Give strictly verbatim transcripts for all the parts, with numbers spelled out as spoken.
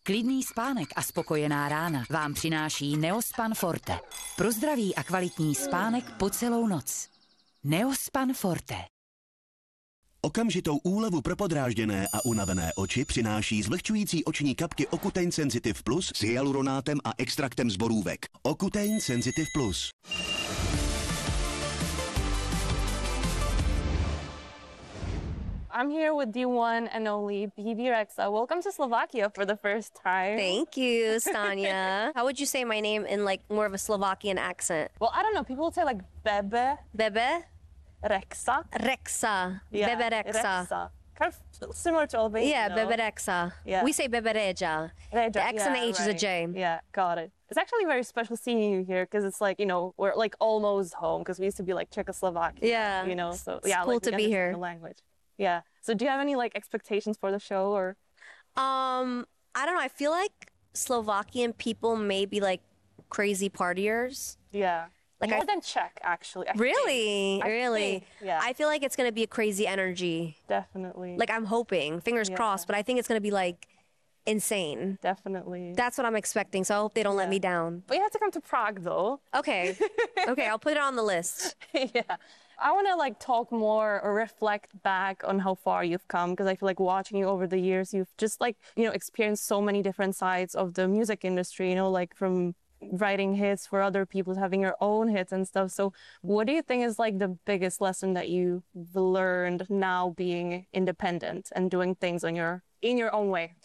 Klidný spánek a spokojená rána vám přináší Neospan Forte. Pro zdravý a kvalitní spánek po celou noc. Neospan Forte. Okamžitou úlevu pro podrážděné a unavené oči přináší zvlhčující oční kapky Ocutein Sensitive Plus s hyaluronátem a extraktem z borůvek. Ocutein Sensitive Plus. I'm here with the one and only Bebe Rexha. Welcome to Slovakia for the first time. Thank you, Stania. How would you say my name in like more of a Slovakian accent? Well, I don't know. People would say like Bebe Bebe Rexha. Rexha. Yeah, Bebe Rexha. Rexha. Kind of similar to Albania. Yeah, no? Bebe Rexha. Yeah. We say Bebe Reja. Reja, The X and the yeah, H is a right. J. Yeah, got it. It's actually very special seeing you here because it's like, you know, we're like almost home because we used to be like Czechoslovakia. Yeah. You know, so It's yeah, cool like, to we be understand here. The language. Yeah. So do you have any like expectations for the show or? Um, I don't know. I feel like Slovakian people may be like crazy partiers. Yeah. Like More I- than Czech, actually. I Really? think. I really? think, yeah. I feel like it's going to be a crazy energy. Definitely. Like I'm hoping, fingers Yeah. crossed, but I think it's going to be like insane. Definitely. That's what I'm expecting. So I hope they don't let Yeah. me down. But you have to come to Prague though. Okay. Okay, I'll put it on the list. Yeah. I want to like talk more or reflect back on how far you've come because I feel like watching you over the years, you've just like, you know, experienced so many different sides of the music industry, you know, like from writing hits for other people to having your own hits and stuff. So what do you think is like the biggest lesson that you've learned now being independent and doing things on your in your own way?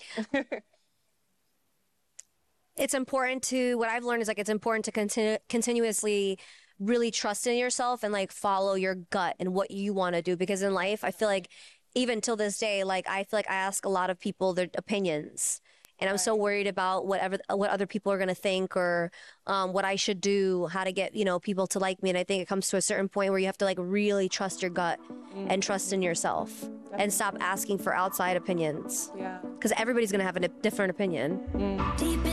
It's important to, what I've learned is like it's important to continue continuously really trust in yourself and like follow your gut and what you want to do, because in life I feel like even till this day, like I feel like I ask a lot of people their opinions, and I'm so worried about whatever what other people are going to think, or um, what I should do, how to get, you know, people to like me. And I think it comes to a certain point where you have to like really trust your gut and trust in yourself and stop asking for outside opinions, Yeah. because everybody's going to have a different opinion. Mm.